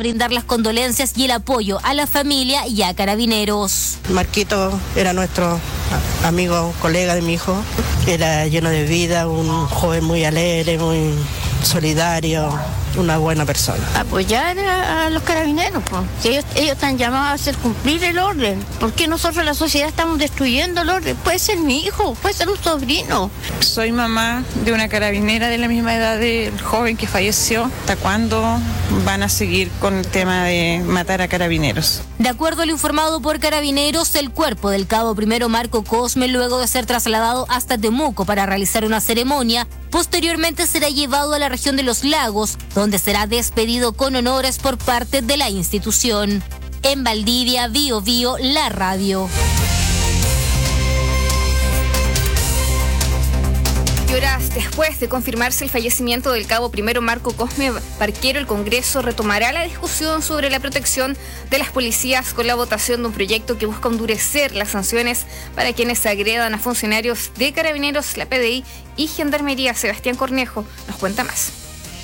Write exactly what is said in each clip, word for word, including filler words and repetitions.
brindar las condolencias y el apoyo a la familia y a Carabineros. Marquito era nuestro amigo, colega de mi hijo, era lleno de vida, un joven muy alegre, muy solidario, una buena persona. Apoyar a, a los carabineros, pues. Si ellos, ellos están llamados a hacer cumplir el orden. ¿Por qué nosotros, la sociedad, estamos destruyendo el orden? Puede ser mi hijo, puede ser un sobrino. Soy mamá de una carabinera de la misma edad del joven que falleció. ¿Hasta cuándo van a seguir con el tema de matar a carabineros? De acuerdo a lo informado por Carabineros, el cuerpo del cabo primero Marco Cosme, luego de ser trasladado hasta Temuco para realizar una ceremonia, posteriormente será llevado a la región de Los Lagos, donde será despedido con honores por parte de la institución. En Valdivia, Bío Bío, la radio. Y horas después de confirmarse el fallecimiento del cabo primero Marco Cosme Barquero, el Congreso retomará la discusión sobre la protección de las policías con la votación de un proyecto que busca endurecer las sanciones para quienes agredan a funcionarios de Carabineros, la P D I y Gendarmería. Sebastián Cornejo nos cuenta más.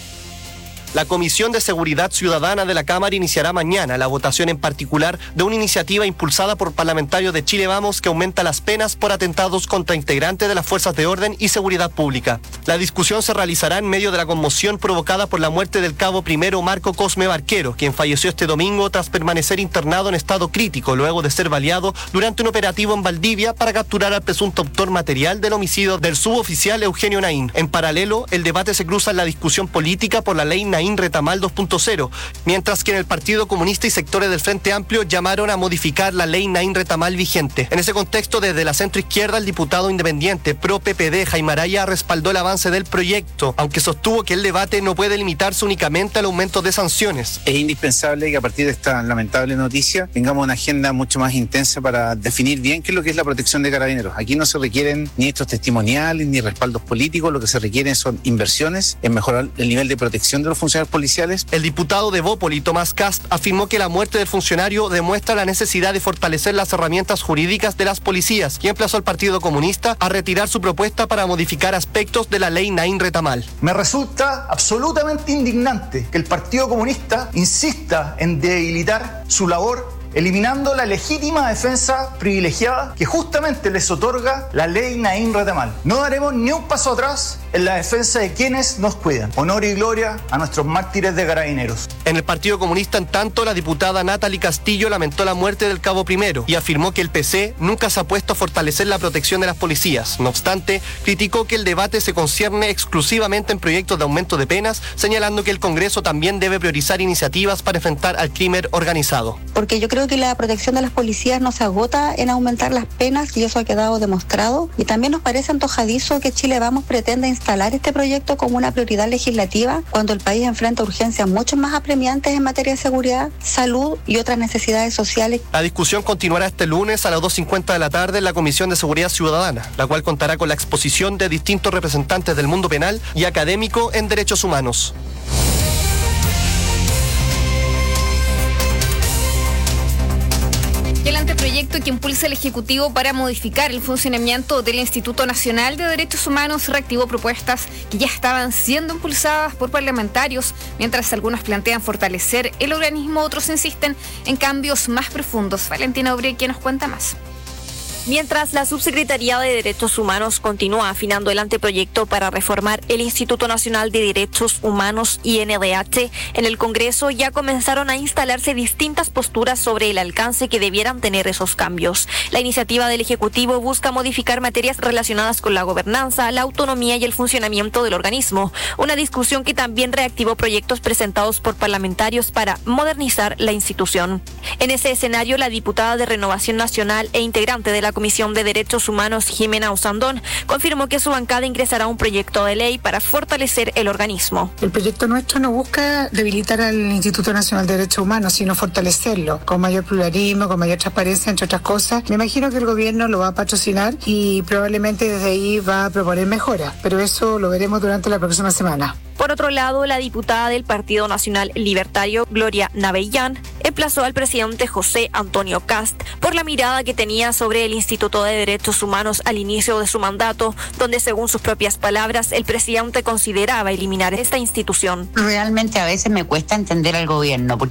La Comisión de Seguridad Ciudadana de la Cámara iniciará mañana la votación en particular de una iniciativa impulsada por parlamentarios de Chile Vamos que aumenta las penas por atentados contra integrantes de las fuerzas de orden y seguridad pública. La discusión se realizará en medio de la conmoción provocada por la muerte del cabo primero Marco Cosme Barquero, quien falleció este domingo tras permanecer internado en estado crítico luego de ser baleado durante un operativo en Valdivia para capturar al presunto autor material del homicidio del suboficial Eugenio Naín. En paralelo, el debate se cruza en la discusión política por la ley Naín Retamal dos punto cero, mientras que en el Partido Comunista y sectores del Frente Amplio llamaron a modificar la ley Naín Retamal vigente. En ese contexto, desde la centroizquierda, el diputado independiente pro P P D, Jaime Araya, respaldó el avance del proyecto, aunque sostuvo que el debate no puede limitarse únicamente al aumento de sanciones. Es indispensable que a partir de esta lamentable noticia tengamos una agenda mucho más intensa para definir bien qué es lo que es la protección de carabineros. Aquí no se requieren ni estos testimoniales ni respaldos políticos, lo que se requieren son inversiones en mejorar el nivel de protección de los funcionarios policiales. El diputado de Bópoli, Tomás Cast, afirmó que la muerte del funcionario demuestra la necesidad de fortalecer las herramientas jurídicas de las policías y emplazó al Partido Comunista a retirar su propuesta para modificar aspectos de la ley Naín Retamal. Me resulta absolutamente indignante que el Partido Comunista insista en debilitar su labor, eliminando la legítima defensa privilegiada que justamente les otorga la ley Naín Retamal. No daremos ni un paso atrás en la defensa de quienes nos cuidan. Honor y gloria a nuestros mártires de Carabineros. En el Partido Comunista, en tanto, la diputada Natalie Castillo lamentó la muerte del cabo primero y afirmó que el P C nunca se ha puesto a fortalecer la protección de las policías. No obstante, criticó que el debate se concierne exclusivamente en proyectos de aumento de penas, señalando que el Congreso también debe priorizar iniciativas para enfrentar al crimen organizado. Porque yo creo que la protección de las policías no se agota en aumentar las penas y eso ha quedado demostrado. Y también nos parece antojadizo que Chile Vamos pretenda instalar este proyecto como una prioridad legislativa cuando el país enfrenta urgencias mucho más apremiantes en materia de seguridad, salud y otras necesidades sociales. La discusión continuará este lunes a las dos cincuenta de la tarde en la Comisión de Seguridad Ciudadana, la cual contará con la exposición de distintos representantes del mundo penal y académico en derechos humanos. El anteproyecto que impulsa el Ejecutivo para modificar el funcionamiento del Instituto Nacional de Derechos Humanos reactivó propuestas que ya estaban siendo impulsadas por parlamentarios, mientras algunos plantean fortalecer el organismo, otros insisten en cambios más profundos. Valentina Obre, quien nos cuenta más. Mientras la Subsecretaría de Derechos Humanos continúa afinando el anteproyecto para reformar el Instituto Nacional de Derechos Humanos I N D H, en el Congreso ya comenzaron a instalarse distintas posturas sobre el alcance que debieran tener esos cambios. La iniciativa del Ejecutivo busca modificar materias relacionadas con la gobernanza, la autonomía y el funcionamiento del organismo, una discusión que también reactivó proyectos presentados por parlamentarios para modernizar la institución. En ese escenario, la diputada de Renovación Nacional e integrante de la Comisión de Derechos Humanos, Jimena Usandón, confirmó que su bancada ingresará un proyecto de ley para fortalecer el organismo. El proyecto nuestro no busca debilitar al Instituto Nacional de Derechos Humanos, sino fortalecerlo, con mayor pluralismo, con mayor transparencia, entre otras cosas. Me imagino que el gobierno lo va a patrocinar y probablemente desde ahí va a proponer mejoras, pero eso lo veremos durante la próxima semana. Por otro lado, la diputada del Partido Nacional Libertario, Gloria Navellán, emplazó al presidente José Antonio Kast por la mirada que tenía sobre el Instituto de Derechos Humanos al inicio de su mandato, donde, según sus propias palabras, el presidente consideraba eliminar esta institución. Realmente a veces me cuesta entender al gobierno, porque